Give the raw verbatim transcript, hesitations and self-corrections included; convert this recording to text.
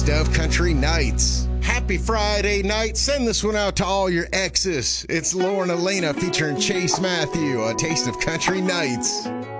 Taste of Country Nights. Happy Friday night. Send this one out to all your exes. It's Lauren Elena featuring Chase Matthew, A Taste of Country Nights.